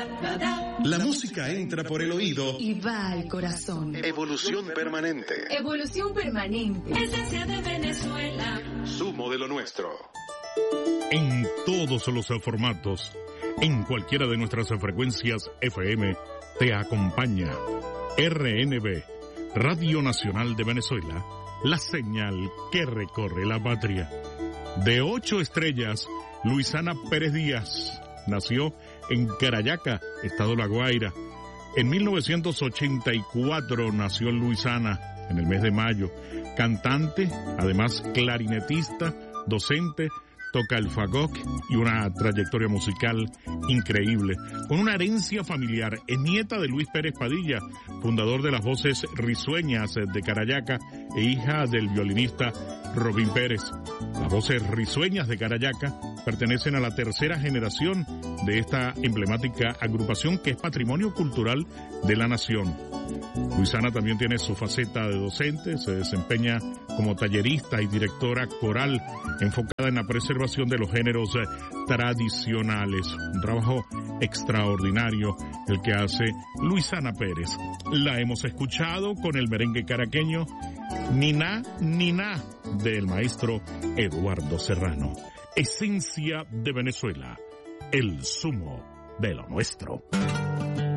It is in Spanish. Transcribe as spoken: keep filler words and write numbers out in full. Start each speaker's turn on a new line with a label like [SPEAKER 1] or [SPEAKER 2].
[SPEAKER 1] La música entra por el oído
[SPEAKER 2] y va al corazón.
[SPEAKER 1] Evolución permanente.
[SPEAKER 2] Evolución permanente.
[SPEAKER 3] Esencia de Venezuela.
[SPEAKER 1] Sumo de lo nuestro.
[SPEAKER 4] En todos los formatos, en cualquiera de nuestras frecuencias F M, te acompaña R N B, Radio Nacional de Venezuela, la señal que recorre la patria. De ocho estrellas, Luisana Pérez Díaz nació en Carayaca, estado La Guaira. En mil novecientos ochenta y cuatro nació Luisana, en el mes de mayo. Cantante, además clarinetista, docente, toca el fagot y una trayectoria musical increíble. Con una herencia familiar, es nieta de Luis Pérez Padilla, fundador de las Voces Risueñas de Carayaca e hija del violinista Robín Pérez. Las Voces Risueñas de Carayaca pertenecen a la tercera generación de esta emblemática agrupación que es patrimonio cultural de la nación. Luisana también tiene su faceta de docente, se desempeña como tallerista y directora coral enfocada en la preservación de los géneros tradicionales. Un trabajo extraordinario el que hace Luisana Pérez. La hemos escuchado con el merengue caraqueño Niná, Niná del maestro Eduardo Serrano. Esencia de Venezuela, el sumo de lo nuestro.